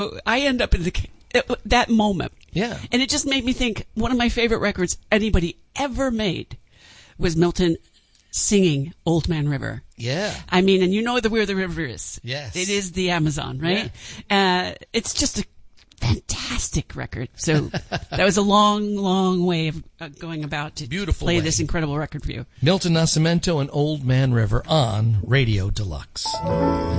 I end up in that moment. Yeah. And it just made me think, one of my favorite records anybody ever made was Milton singing Old Man River. Yeah. I mean, and you know where the river is. Yes. It is the Amazon, right? Yeah. It's just a fantastic record. So that was a long, long way of going about to play this incredible record for you. Milton Nascimento and Old Man River on Radio Deluxe.